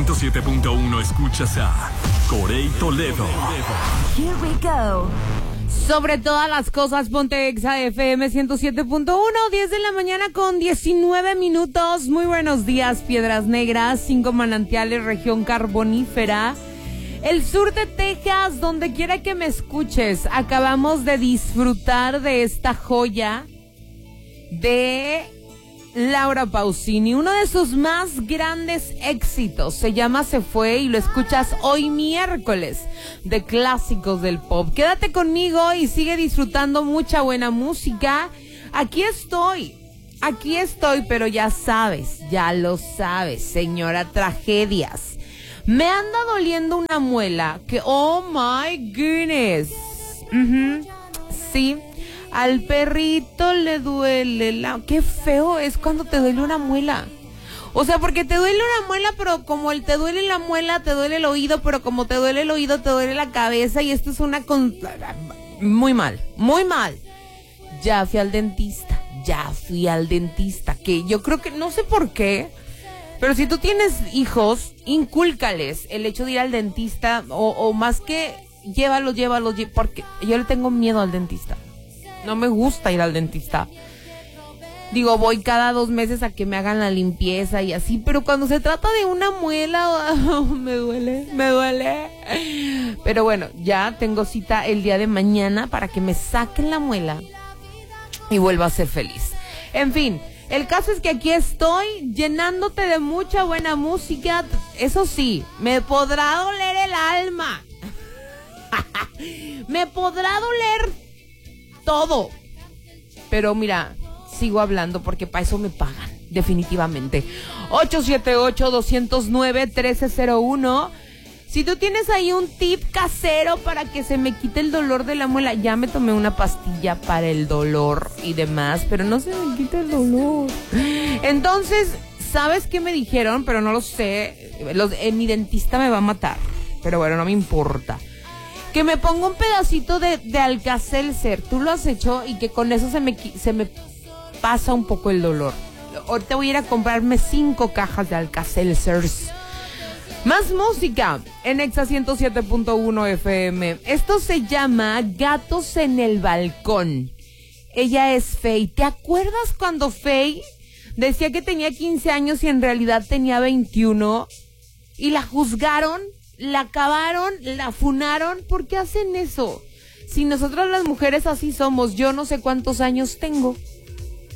107.1 escuchas a Corey Toledo. Here we go. Sobre todas las cosas, ponte Exa FM 107.1, 10 de la mañana con 19 minutos. Muy buenos días, Piedras Negras, 5 manantiales, región carbonífera. El sur de Texas, donde quiera que me escuches, acabamos de disfrutar de esta joya de Laura Pausini, uno de sus más grandes éxitos. Se llama Se Fue y lo escuchas hoy miércoles de clásicos del pop. Quédate conmigo y sigue disfrutando mucha buena música. Aquí estoy, pero ya sabes, ya lo sabes, señora Tragedias. Me anda doliendo una muela que, oh my goodness. Sí, al perrito le duele qué feo es cuando te duele una muela. O sea, porque te duele una muela, pero como te duele la muela, te duele el oído, pero como te duele el oído, te duele la cabeza, y esto es muy mal, muy mal. Ya fui al dentista, que yo creo que, no sé por qué, pero si tú tienes hijos, incúlcales el hecho de ir al dentista, o más que llévalos, porque yo le tengo miedo al dentista. No me gusta ir al dentista. Digo, voy cada 2 meses a que me hagan la limpieza y así, pero cuando se trata de una muela, me duele. Pero bueno, ya tengo cita el día de mañana para que me saquen la muela y vuelva a ser feliz. En fin, el caso es que aquí estoy llenándote de mucha buena música. Eso sí, me podrá doler el alma. Me podrá doler todo. Pero mira, sigo hablando porque para eso me pagan, definitivamente. 878-209-1301. Si tú tienes ahí un tip casero para que se me quite el dolor de la muela. Ya me tomé una pastilla para el dolor y demás, pero no se me quita el dolor. Entonces, ¿sabes qué me dijeron? Pero no lo sé. Mi dentista me va a matar, pero bueno, no me importa. Que me ponga un pedacito de Alka-Seltzer. Tú lo has hecho, y que con eso se me pasa un poco el dolor. Ahorita voy a ir a comprarme 5 cajas de Alka-Seltzer. Más música en Exa 107.1 FM. Esto se llama Gatos en el Balcón. Ella es Faye. ¿Te acuerdas cuando Faye decía que tenía 15 años y en realidad tenía 21? Y la juzgaron, la acabaron, la funaron. ¿Por qué hacen eso? Si nosotras las mujeres así somos, yo no sé cuántos años tengo.